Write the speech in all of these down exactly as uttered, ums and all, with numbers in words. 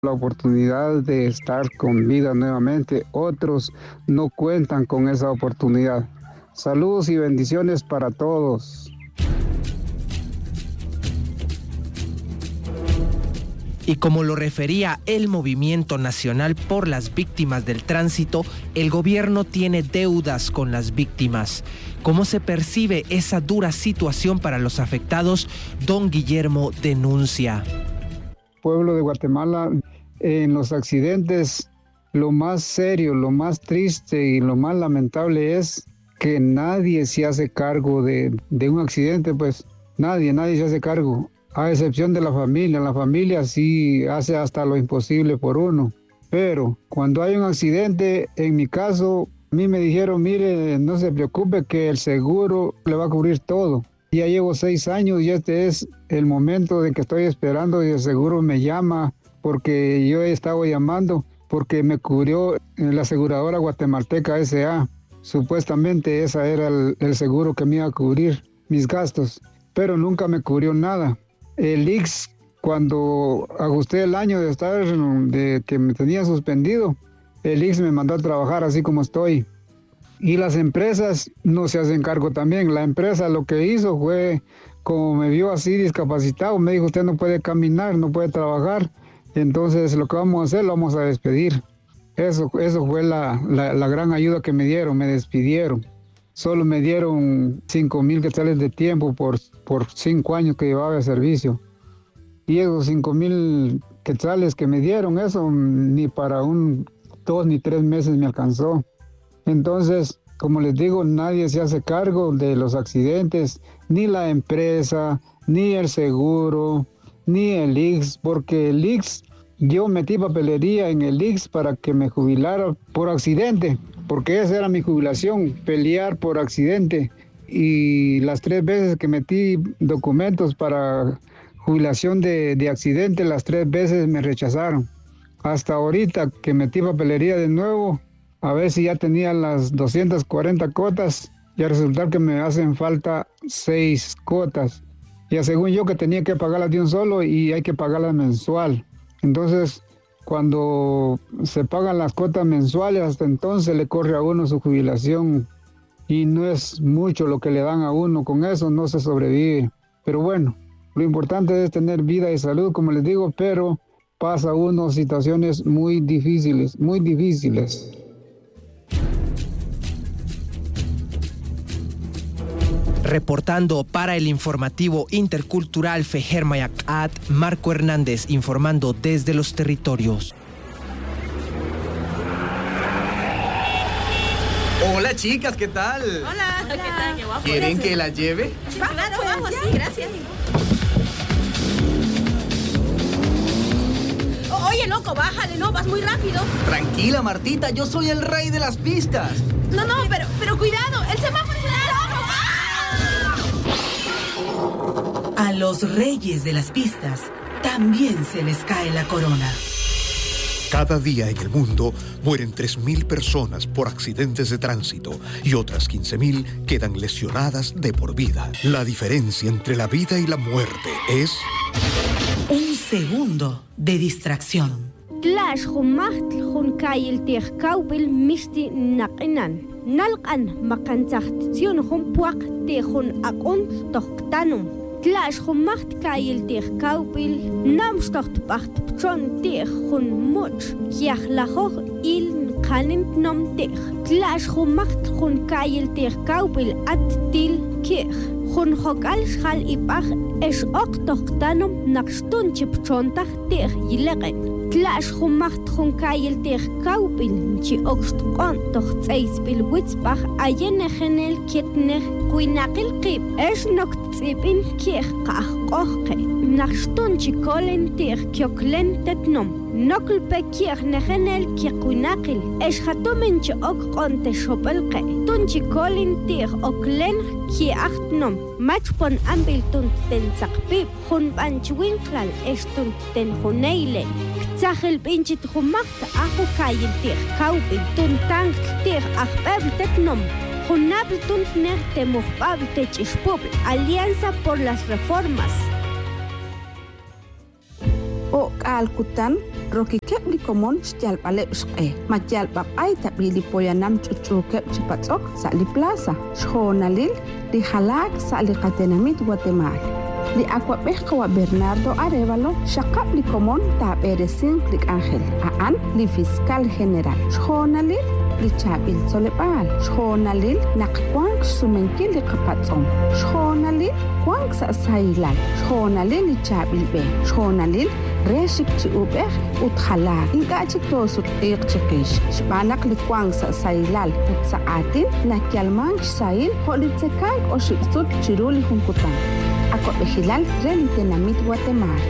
la oportunidad de estar con vida nuevamente. Otros no cuentan con esa oportunidad. Saludos y bendiciones para todos. Y como lo refería el Movimiento Nacional por las Víctimas del Tránsito, el gobierno tiene deudas con las víctimas. ¿Cómo se percibe esa dura situación para los afectados? Don Guillermo denuncia. Pueblo de Guatemala, en los accidentes, lo más serio, lo más triste y lo más lamentable es que nadie se hace cargo de, de un accidente, pues nadie, nadie se hace cargo. A excepción de la familia, la familia sí hace hasta lo imposible por uno. Pero cuando hay un accidente, en mi caso, a mí me dijeron, mire, no se preocupe que el seguro le va a cubrir todo. Ya llevo seis años y este es el momento de que estoy esperando y el seguro me llama porque yo he estado llamando porque me cubrió la aseguradora guatemalteca S A. Supuestamente esa era el, el seguro que me iba a cubrir mis gastos, pero nunca me cubrió nada. El I X S, cuando ajusté el año de estar, de que me tenía suspendido, el I X S me mandó a trabajar así como estoy. Y las empresas no se hacen cargo también. La empresa lo que hizo fue, como me vio así discapacitado, me dijo, usted no puede caminar, no puede trabajar, entonces lo que vamos a hacer, lo vamos a despedir. Eso, eso fue la, la, la gran ayuda que me dieron, me despidieron. Solo me dieron cinco mil quetzales de tiempo por, por cinco años que llevaba de servicio. Y esos cinco mil quetzales que me dieron, eso ni para un dos ni tres meses me alcanzó. Entonces, como les digo, nadie se hace cargo de los accidentes, ni la empresa, ni el seguro, ni el I X S, porque el I X S, yo metí papelería en el I X S para que me jubilara por accidente, porque esa era mi jubilación, pelear por accidente. Y las tres veces que metí documentos para jubilación de, de accidente, las tres veces me rechazaron. Hasta ahorita que metí papelería de nuevo, a ver si ya tenía las doscientas cuarenta cuotas, y resulta que me hacen falta seis cuotas. Ya según yo que tenía que pagarlas de un solo y hay que pagarlas mensual. Entonces, cuando se pagan las cuotas mensuales, hasta entonces le corre a uno su jubilación. Y no es mucho lo que le dan a uno, con eso no se sobrevive. Pero bueno, lo importante es tener vida y salud, como les digo, pero pasa uno situaciones muy difíciles, muy difíciles. Reportando para el informativo intercultural Fejermayacat, Marco Hernández informando desde los territorios. Hola chicas, ¿qué tal? Hola, Hola. ¿Qué tal? Qué guapo. ¿Quieren que la lleve? Sí, claro, vamos, sí, gracias. Oye, loco, bájale, no, vas muy rápido. Tranquila, Martita, yo soy el rey de las pistas. No, no, pero, pero cuidado, el semáforo se da. A los reyes de las pistas también se les cae la corona. Cada día en el mundo mueren tres mil personas por accidentes de tránsito y otras quince mil quedan lesionadas de por vida. La diferencia entre la vida y la muerte es un segundo de distracción. Tlash humaht hunkayil tejkaupil misti naqinan. Nalqan makantzahtizion humpuak tejun akun tohtanum. Tlash humaht kayil tejkaupil namstochtpacht pchon tejun much. Kiachlahoch il kanim nom tej. Tlash humaht hunkayil tejkaupil at til kej. Hun hokal schal ipach es ok tohtanum nakstun chipchontach tej yileqen. Tlash humacht hunkayil tejkaupil chi okstqon tohtzeizpil witzbach ayenejenel kitnech kuinaqil qib es noktzipin kiej qahqohqe nakstun chikolen tej kyoklen tetnom noklpe kiej nejenel kiekuinaqil es hatumen chi okqon teshopelqe tun chikolen tej oklen kiachtnom machpon ambil tun tensaqpib hun banchwinklal es tun ten huneilen Zachel pinchit humakta ajo kayil tir kaupin tun tank tir achbeb tetnom junabl tun nerte muhbab techishpub Alianza por las Reformas O alkutan roki kepli komon sjal pale shqe majal babay tabili poyanam chuchu kep chipatok sa li plaza shonalil li halak sa li qatenamit Guatemala li aquabeja wa Bernardo Arevalo shaqab li komon taberesin klik Ángel aan li fiscal general shonalil li chabil solepal shonalil naqquang sumenkil li qapatzon shonalil quang sa sailal shonalil li chabil be shonalil reshik chi ubeh uthala inga chi tosut iqchiqish shbanak li quang sa sailal ut saatin nakyalmang sail holitsekang o shibsut chiruli hunkutan ako behilal relitenamit Guatemala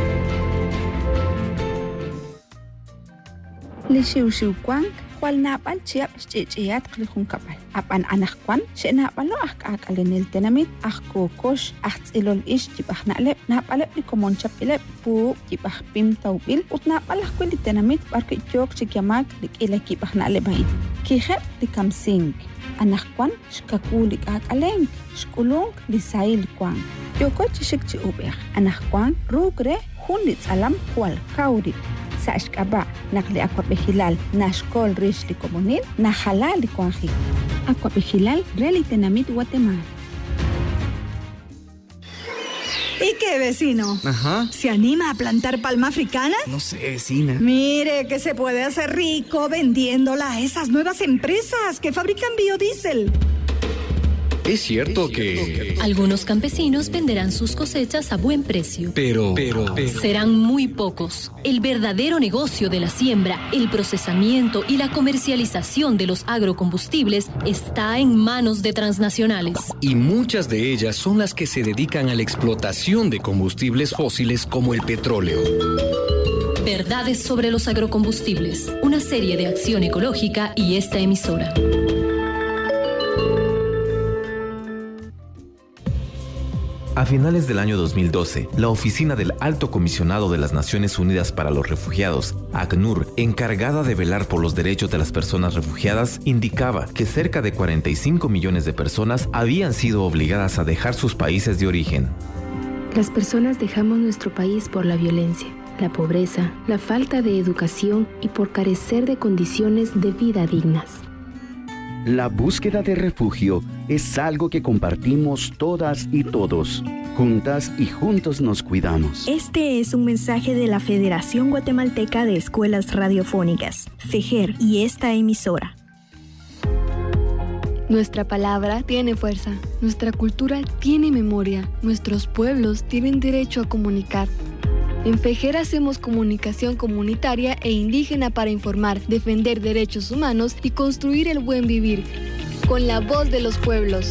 li shiu shiu quang Kual napal chiap chichiat klihun kapal. Apan anak kwan, si napal lo ak akalinil tenamit, ak kokosh, ak ilol ish jibah nalep, napalep ni komon chapilep, pu jibah pim taubil, ut napal ak kwili tenamit, barke jok chikiamak, lik ila jibah nalebahin. Kihep di kamsing. Anak kwan, shkakulik ak aleng, shkulong li sail kwan. Joko chishik chi ubeh, anak kwan, rugre, hunit alam kual kaurit. Sa ashkaba nakli aqua behilal nashkol rish li comunil na halal li kuanji aqua behilal reli tenamit Guatemala. ¿Y qué, vecino? Ajá. ¿Se anima a plantar palma africana? No sé, vecina. Mire que se puede hacer rico vendiéndola a esas nuevas empresas que fabrican biodiesel. Es cierto que... Algunos campesinos venderán sus cosechas a buen precio. Pero, pero, pero... Serán muy pocos. El verdadero negocio de la siembra, el procesamiento y la comercialización de los agrocombustibles está en manos de transnacionales. Y muchas de ellas son las que se dedican a la explotación de combustibles fósiles como el petróleo. Verdades sobre los agrocombustibles. Una serie de acción ecológica y esta emisora. A finales del año dos mil doce, la Oficina del Alto Comisionado de las Naciones Unidas para los Refugiados, ACNUR, encargada de velar por los derechos de las personas refugiadas, indicaba que cerca de cuarenta y cinco millones de personas habían sido obligadas a dejar sus países de origen. Las personas dejamos nuestro país por la violencia, la pobreza, la falta de educación y por carecer de condiciones de vida dignas. La búsqueda de refugio es algo que compartimos todas y todos. Juntas y juntos nos cuidamos. Este es un mensaje de la Federación Guatemalteca de Escuelas Radiofónicas, FEGER, y esta emisora. Nuestra palabra tiene fuerza, nuestra cultura tiene memoria, nuestros pueblos tienen derecho a comunicar. En FEGER hacemos comunicación comunitaria e indígena para informar, defender derechos humanos y construir el buen vivir. Con la voz de los pueblos.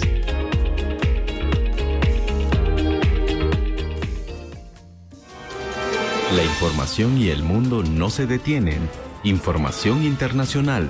La información y el mundo no se detienen. Información internacional.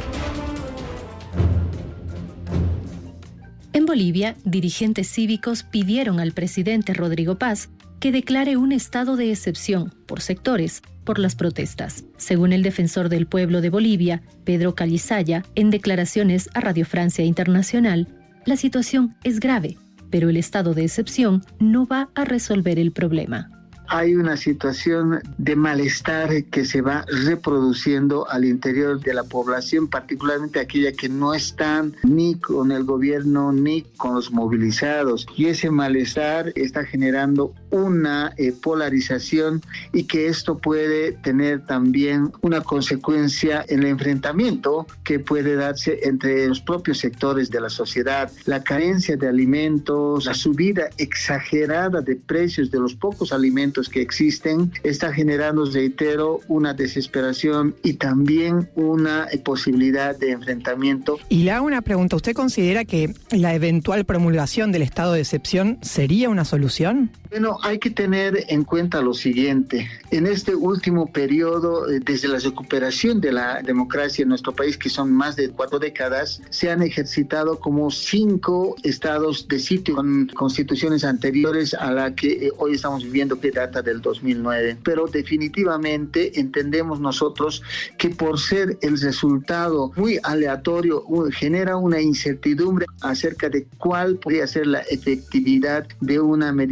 En Bolivia, dirigentes cívicos pidieron al presidente Rodrigo Paz que declare un estado de excepción, por sectores, por las protestas. Según el defensor del pueblo de Bolivia, Pedro Calizaya, en declaraciones a Radio Francia Internacional, la situación es grave, pero el estado de excepción no va a resolver el problema. Hay una situación de malestar que se va reproduciendo al interior de la población, particularmente aquella que no están ni con el gobierno ni con los movilizados. Y ese malestar está generando una eh, polarización y que esto puede tener también una consecuencia en el enfrentamiento que puede darse entre los propios sectores de la sociedad. La carencia de alimentos, la subida exagerada de precios de los pocos alimentos que existen, está generando, reitero, una desesperación y también una posibilidad de enfrentamiento. Y le hago una pregunta, ¿usted considera que la eventual promulgación del estado de excepción sería una solución? Bueno, hay que tener en cuenta lo siguiente. En este último periodo, desde la recuperación de la democracia en nuestro país, que son más de cuatro décadas, se han ejercitado como cinco estados de sitio con constituciones anteriores a la que hoy estamos viviendo, que data del dos mil nueve. Pero definitivamente entendemos nosotros que por ser el resultado muy aleatorio, genera una incertidumbre acerca de cuál podría ser la efectividad de una medida de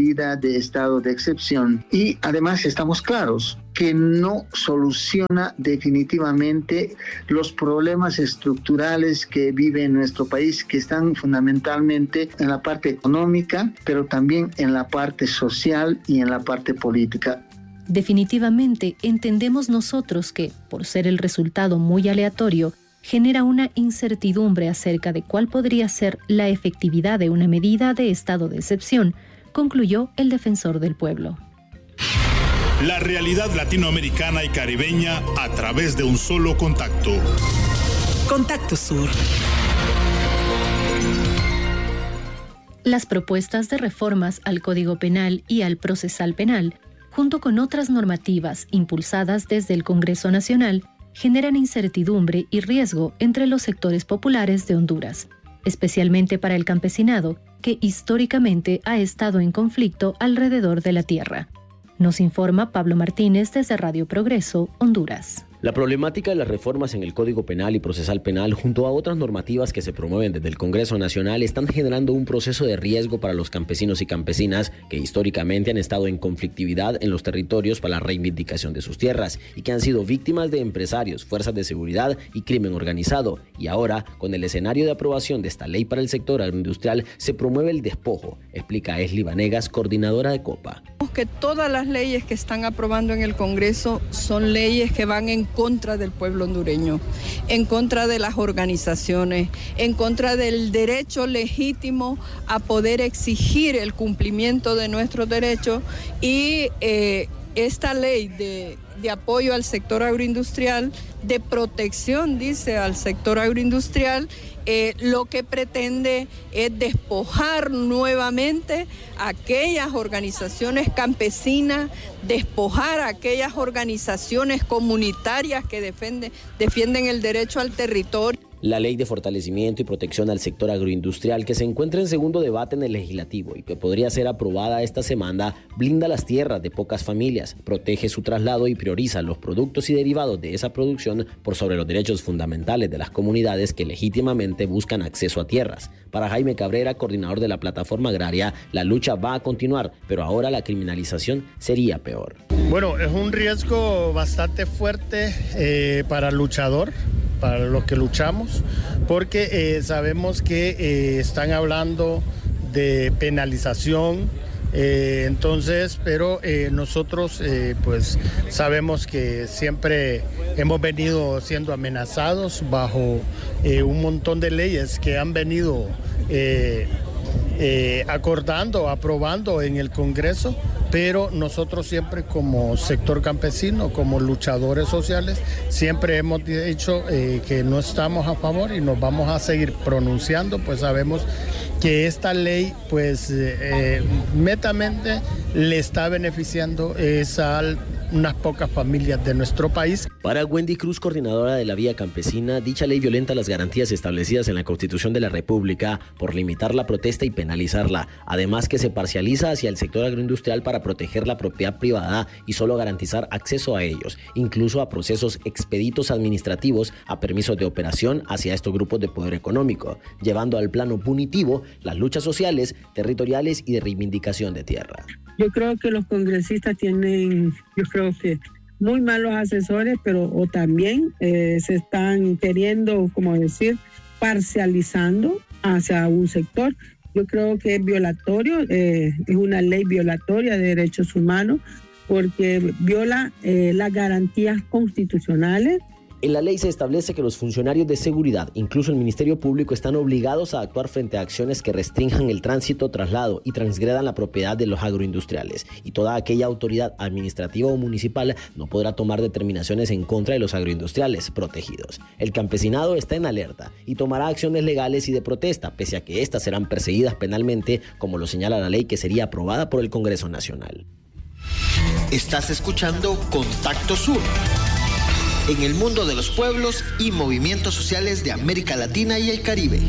de estado de excepción. Y además estamos claros que no soluciona definitivamente los problemas estructurales que vive nuestro país, que están fundamentalmente en la parte económica, pero también en la parte social y en la parte política. Definitivamente entendemos nosotros que, por ser el resultado muy aleatorio, genera una incertidumbre acerca de cuál podría ser la efectividad de una medida de estado de excepción, concluyó el defensor del pueblo. La realidad latinoamericana y caribeña a través de un solo contacto. Contacto Sur. Las propuestas de reformas al Código Penal y al Procesal Penal, junto con otras normativas impulsadas desde el Congreso Nacional, generan incertidumbre y riesgo entre los sectores populares de Honduras, especialmente para el campesinado, que históricamente ha estado en conflicto alrededor de la tierra. Nos informa Pablo Martínez desde Radio Progreso, Honduras. La problemática de las reformas en el Código Penal y Procesal Penal, junto a otras normativas que se promueven desde el Congreso Nacional, están generando un proceso de riesgo para los campesinos y campesinas que históricamente han estado en conflictividad en los territorios para la reivindicación de sus tierras y que han sido víctimas de empresarios, fuerzas de seguridad y crimen organizado. Y ahora, con el escenario de aprobación de esta ley para el sector agroindustrial, se promueve el despojo, explica Esli Vanegas, coordinadora de COPA. Que todas las leyes que están aprobando en el Congreso son leyes que van en contra del pueblo hondureño, en contra de las organizaciones, en contra del derecho legítimo a poder exigir el cumplimiento de nuestros derechos y eh, esta ley de, de apoyo al sector agroindustrial, de protección, dice, al sector agroindustrial, Eh, lo que pretende es despojar nuevamente a aquellas organizaciones campesinas, despojar a aquellas organizaciones comunitarias que defienden, defienden el derecho al territorio. La ley de fortalecimiento y protección al sector agroindustrial, que se encuentra en segundo debate en el legislativo y que podría ser aprobada esta semana, blinda las tierras de pocas familias, protege su traslado y prioriza los productos y derivados de esa producción por sobre los derechos fundamentales de las comunidades que legítimamente buscan acceso a tierras. Para Jaime Cabrera, coordinador de la plataforma agraria, la lucha va a continuar, pero ahora la criminalización sería peor. Bueno, es un riesgo bastante fuerte eh, para el luchador, para los que luchamos, porque eh, sabemos que eh, están hablando de penalización, eh, entonces, pero eh, nosotros eh, pues sabemos que siempre hemos venido siendo amenazados bajo eh, un montón de leyes que han venido eh, eh, acordando, aprobando en el Congreso, pero nosotros siempre como sector campesino, como luchadores sociales, siempre hemos dicho eh, que no estamos a favor y nos vamos a seguir pronunciando, pues sabemos que esta ley pues eh, netamente le está beneficiando es a unas pocas familias de nuestro país. Para Wendy Cruz, coordinadora de la Vía Campesina, dicha ley violenta las garantías establecidas en la Constitución de la República por limitar la protesta y penalizarla, además que se parcializa hacia el sector agroindustrial para proteger la propiedad privada y solo garantizar acceso a ellos, incluso a procesos expeditos administrativos, a permisos de operación hacia estos grupos de poder económico, llevando al plano punitivo las luchas sociales, territoriales y de reivindicación de tierra. Yo creo que los congresistas tienen, yo creo que muy malos asesores, pero o también eh, se están queriendo, como decir, parcializando hacia un sector. Yo creo que es violatorio, eh, es una ley violatoria de derechos humanos porque viola eh, las garantías constitucionales. En la ley se establece que los funcionarios de seguridad, incluso el Ministerio Público, están obligados a actuar frente a acciones que restrinjan el tránsito, traslado y transgredan la propiedad de los agroindustriales. Y toda aquella autoridad administrativa o municipal no podrá tomar determinaciones en contra de los agroindustriales protegidos. El campesinado está en alerta y tomará acciones legales y de protesta, pese a que éstas serán perseguidas penalmente, como lo señala la ley que sería aprobada por el Congreso Nacional. Estás escuchando Contacto Sur. En el mundo de los pueblos y movimientos sociales de América Latina y el Caribe.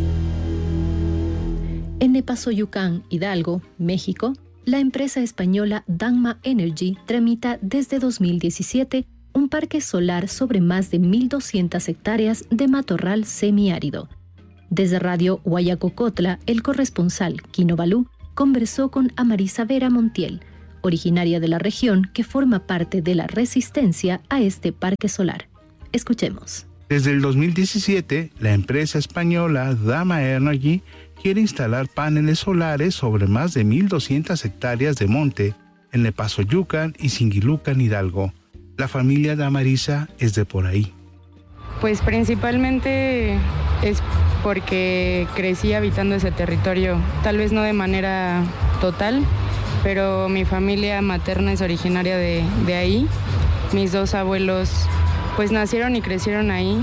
En Nepazoyucán, Hidalgo, México, la empresa española Danma Energy tramita desde dos mil diecisiete un parque solar sobre más de mil doscientas hectáreas de matorral semiárido. Desde Radio Huayacocotla, el corresponsal Quino Balú conversó con Amarisa Vera Montiel, originaria de la región que forma parte de la resistencia a este parque solar. Escuchemos. Desde el dos mil diecisiete, la empresa española Dama Energy quiere instalar paneles solares sobre más de mil doscientas hectáreas de monte en Nepazoyucan y Singilucan, Hidalgo. La familia de Amarisa es de por ahí. Pues principalmente es porque crecí habitando ese territorio, tal vez no de manera total, pero mi familia materna es originaria de, de ahí. Mis dos abuelos pues nacieron y crecieron ahí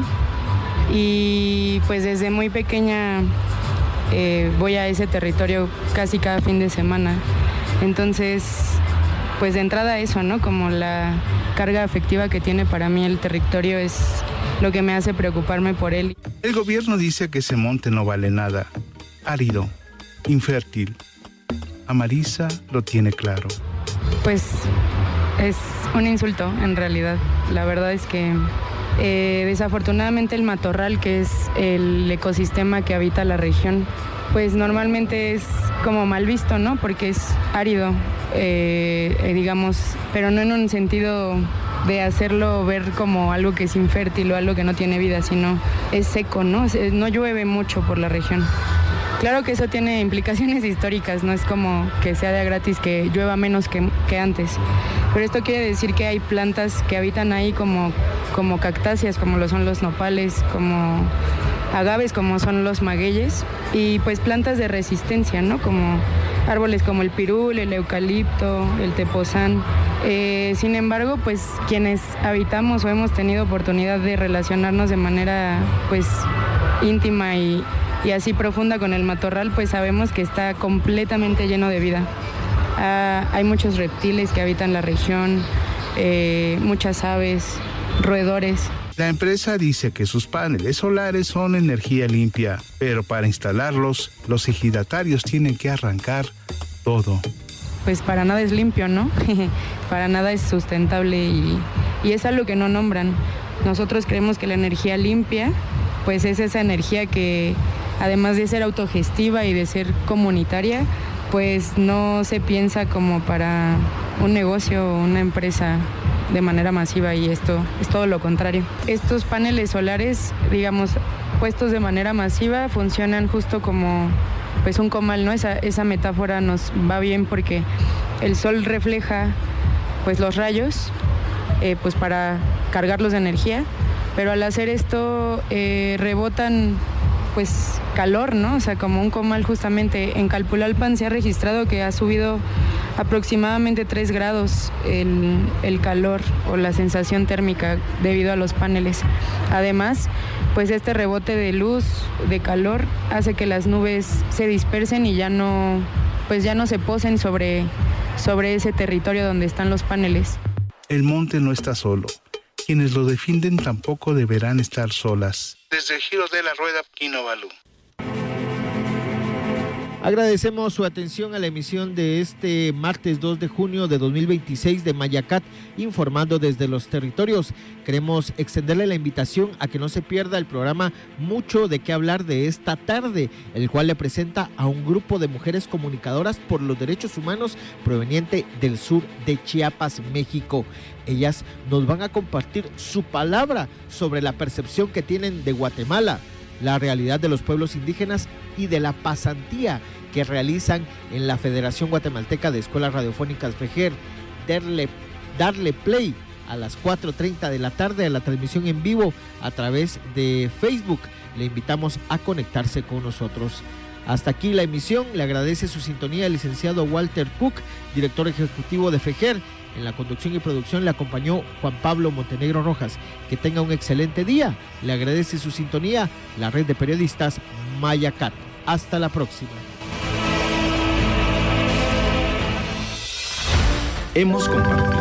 y pues desde muy pequeña eh, voy a ese territorio casi cada fin de semana. Entonces, pues de entrada eso, ¿no? Como la carga afectiva que tiene para mí el territorio es lo que me hace preocuparme por él. El gobierno dice que ese monte no vale nada, árido, infértil. Amarisa lo tiene claro. Pues es un insulto en realidad. La verdad es que eh, desafortunadamente el matorral, que es el ecosistema que habita la región, pues normalmente es como mal visto, ¿no? Porque es árido, eh, eh, digamos, pero no en un sentido de hacerlo ver como algo que es infértil o algo que no tiene vida, sino es seco, ¿no? No llueve mucho por la región. Claro que eso tiene implicaciones históricas, no es como que sea de gratis que llueva menos que, que antes. Pero esto quiere decir que hay plantas que habitan ahí como, como cactáceas, como lo son los nopales, como agaves, como son los magueyes, y pues plantas de resistencia, ¿no? Como árboles como el pirul, el eucalipto, el tepozán. Eh, sin embargo, pues quienes habitamos o hemos tenido oportunidad de relacionarnos de manera pues íntima y y así profunda con el matorral, pues sabemos que está completamente lleno de vida. Ah, hay muchos reptiles que habitan la región, eh, muchas aves, roedores. La empresa dice que sus paneles solares son energía limpia, pero para instalarlos, los ejidatarios tienen que arrancar todo. Pues para nada es limpio, ¿no? Para nada es sustentable y, y es algo que no nombran. Nosotros creemos que la energía limpia, pues es esa energía que, además de ser autogestiva y de ser comunitaria, pues no se piensa como para un negocio o una empresa de manera masiva, y esto es todo lo contrario. Estos paneles solares, digamos, puestos de manera masiva, funcionan justo como pues un comal, ¿no? Esa, esa metáfora nos va bien porque el sol refleja pues los rayos eh, pues para cargarlos de energía, pero al hacer esto eh, rebotan pues calor, ¿no? O sea, como un comal justamente. En Calpulalpan se ha registrado que ha subido aproximadamente tres grados el, el calor o la sensación térmica debido a los paneles. Además, pues este rebote de luz, de calor, hace que las nubes se dispersen y ya no, pues ya no se posen sobre, sobre ese territorio donde están los paneles. El monte no está solo. Quienes lo defienden tampoco deberán estar solas. Desde el Giro de la Rueda, Kinobalú. Agradecemos su atención a la emisión de este martes dos de junio de dos mil veintiséis de Mayacat, informando desde los territorios. Queremos extenderle la invitación a que no se pierda el programa Mucho de qué hablar de esta tarde, el cual le presenta a un grupo de mujeres comunicadoras por los derechos humanos proveniente del sur de Chiapas, México. Ellas nos van a compartir su palabra sobre la percepción que tienen de Guatemala, la realidad de los pueblos indígenas y de la pasantía que realizan en la Federación Guatemalteca de Escuelas Radiofónicas FEGER. Darle, darle play a las cuatro treinta de la tarde a la transmisión en vivo a través de Facebook. Le invitamos a conectarse con nosotros. Hasta aquí la emisión. Le agradece su sintonía el licenciado Walter Cook, director ejecutivo de FEGER. En la conducción y producción le acompañó Juan Pablo Montenegro Rojas. Que tenga un excelente día. Le agradece su sintonía la red de periodistas Mayacat. Hasta la próxima. Hemos compartido